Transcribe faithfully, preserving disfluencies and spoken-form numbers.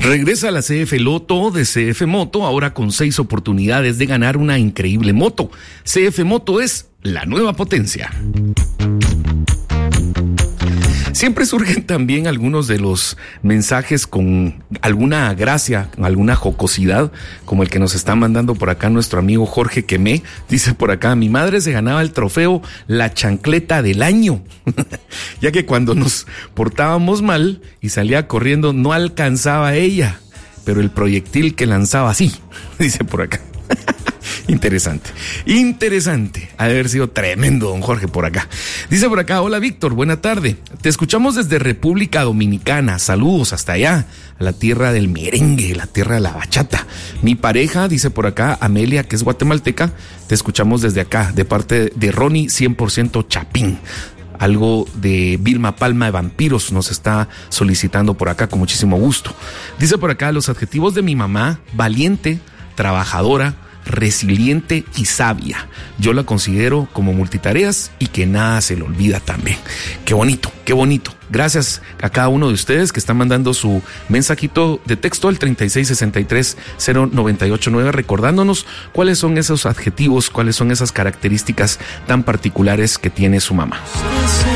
Regresa la C F Loto de C F Moto, ahora con seis oportunidades de ganar una increíble moto. C F Moto es la nueva potencia. Siempre surgen también algunos de los mensajes con alguna gracia, alguna jocosidad, como el que nos está mandando por acá nuestro amigo Jorge Quemé. Dice por acá: mi madre se ganaba el trofeo La Chancleta del Año, ya que cuando nos portábamos mal y salía corriendo no alcanzaba a ella, pero el proyectil que lanzaba sí, dice por acá. Interesante, interesante. Ha de haber sido tremendo, don Jorge, por acá. Dice por acá: hola Víctor, buena tarde. Te escuchamos desde República Dominicana. Saludos hasta allá, a la tierra del merengue, la tierra de la bachata. Mi pareja, dice por acá, Amelia, que es guatemalteca, te escuchamos desde acá, de parte de Ronnie cien por ciento Chapín. Algo de Vilma Palma de Vampiros nos está solicitando por acá con muchísimo gusto. Dice por acá: los adjetivos de mi mamá: valiente, trabajadora, resiliente y sabia. Yo la considero como multitareas y que nada se le olvida también. Qué bonito, qué bonito. Gracias a cada uno de ustedes que están mandando su mensajito de texto al treinta y seis sesenta y tres cero noventa y ocho nueve, recordándonos cuáles son esos adjetivos, cuáles son esas características tan particulares que tiene su mamá.